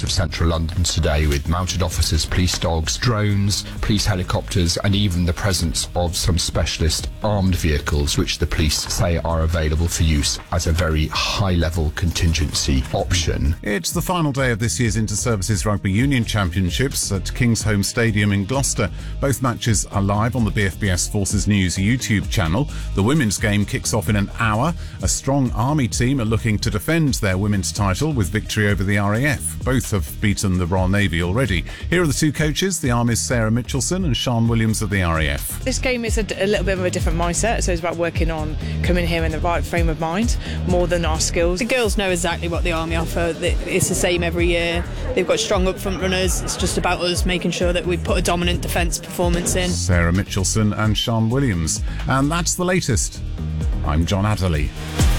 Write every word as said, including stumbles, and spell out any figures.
of central London today, with mounted officers, police dogs, drones, police helicopters, and even the presence of some specialist armed vehicles, which the police say are available for use as a very high-level contingency option. It's the final day of this year's Inter-Services Rugby Union Championships at Kingsholm Stadium in Gloucester. Both matches are live on the B F B S Forces News YouTube channel. The women's game kicks off in an hour. A strong Army team are looking to defend their women's title with victory over the R A F. Both have beaten the Royal Navy already. Here are the two coaches, the Army's Sarah Mitchelson and Sian Williams of the R A F. This game is a, a little bit of a different mindset, so it's about working on coming here in the right frame of mind more than our skills. The girls know exactly what the Army offer. It's the same every year. They've got strong up front runners. It's just about us making sure that we put a dominant defence performance in. Sarah Mitchelson and Sian Williams. And that's the latest. I'm John Adderley.